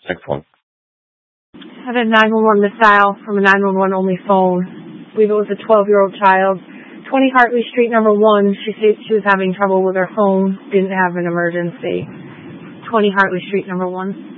Next one. Had a 911 missile from a 911 only phone. I believe it was a 12-year-old child. 20 Hartley Street, number 1. She said she was having trouble with her phone. Didn't have an emergency. 20 Hartley Street, number 1.